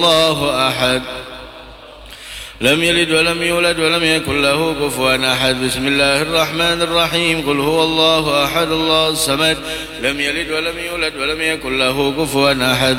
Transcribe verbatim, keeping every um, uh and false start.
الله أحد لم يلد ولم يولد ولم يكن له كفوا أحد. بسم الله الرحمن الرحيم. قل هو الله أحد الله الصمد لم يلد ولم يولد ولم يكن له كفوا أحد.